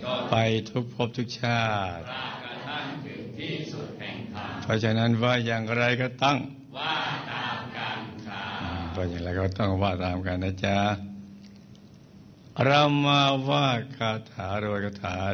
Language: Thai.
ไปทุกภพทุกชาติตราบกระทั่งถึงที่สุดแห่งธรรมเพราะฉะนั้นว่าอย่างไรก็ต้องว่าตามกันครับเพราะอย่างไรก็ต้องว่าตามกันนะจ๊ะเรามาว่าคาถาโดยคาถา